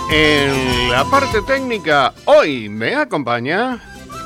En la parte técnica, hoy me acompaña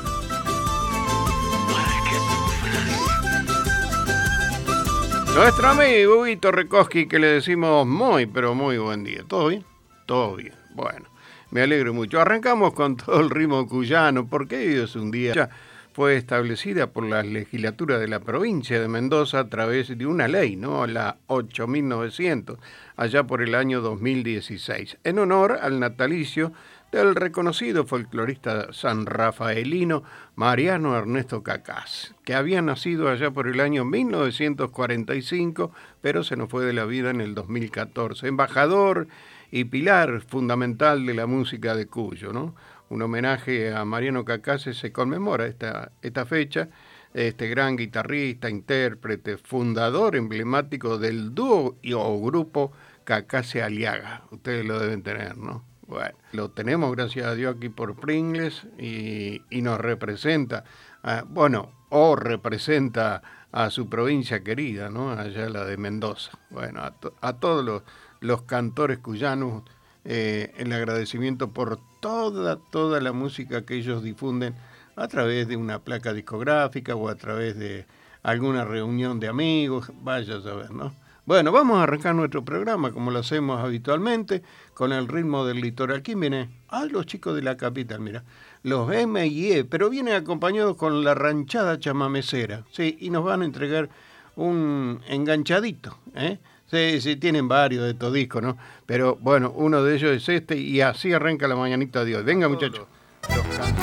nuestro amigo Huguito Rekoski, que le decimos muy, pero muy buen día. ¿Todo bien? Todo bien. Bueno, me alegro mucho. Arrancamos con todo el ritmo cuyano, porque hoy es un día... Ya fue establecida por la legislatura de la provincia de Mendoza a través de una ley, ¿no? La 8.900, allá por el año 2016, en honor al natalicio del reconocido folclorista sanrafaelino Mariano Ernesto Cacás, que había nacido allá por el año 1945, pero se nos fue de la vida en el 2014. Embajador y pilar fundamental de la música de Cuyo, ¿no? Un homenaje a Mariano Cacás se conmemora esta fecha. Este gran guitarrista, intérprete, fundador emblemático del dúo o grupo Cacás y Aliaga. Ustedes lo deben tener, ¿no? Bueno, lo tenemos, gracias a Dios, aquí por Pringles y nos representa, representa a su provincia querida, ¿no? Allá la de Mendoza. Bueno, a todos los cantores cuyanos, el agradecimiento por toda la música que ellos difunden a través de una placa discográfica o a través de alguna reunión de amigos, vaya a saber, ¿no? Bueno, vamos a arrancar nuestro programa como lo hacemos habitualmente, con el ritmo del litoral. ¿Quién viene? Los chicos de la capital, mira, los M&E, pero vienen acompañados con la ranchada chamamecera, sí, y nos van a entregar un enganchadito, ¿eh? Sí, tienen varios de estos discos, ¿no? Pero bueno, uno de ellos es este y así arranca la mañanita de hoy. Venga, muchachos.